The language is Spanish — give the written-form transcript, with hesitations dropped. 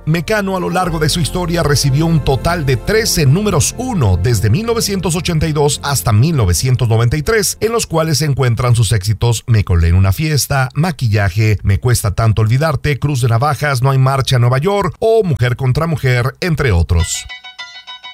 Mecano a lo largo de su historia recibió un total de 13 números 1 desde 1982 hasta 1993, en los cuales se encuentran sus éxitos Me colé en una fiesta, Maquillaje, Me cuesta tanto olvidarte, Cruz de navajas, No hay marcha en Nueva York o Mujer contra mujer, entre otros.